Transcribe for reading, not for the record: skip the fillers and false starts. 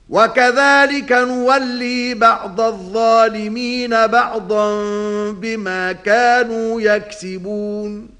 وكذلك نولي بعض الظالمين بعضا بما كانوا يكسبون